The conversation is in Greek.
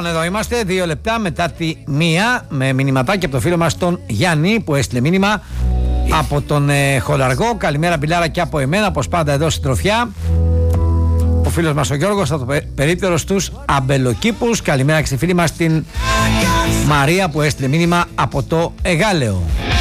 Λοιπόν, εδώ είμαστε 2 λεπτά μετά τη 1 με μηνυματάκι από το φίλο μας τον Γιάννη που έστειλε μήνυμα από τον Χολαργό. Καλημέρα Μπιλάρα και από εμένα, όπως πάντα εδώ στην Τροφιά. Ο φίλος μας ο Γιώργος από το περίπτερο στους Αμπελοκήπους. Καλημέρα και στη φίλη μας την Μαρία που έστειλε μήνυμα από το Εγάλεο.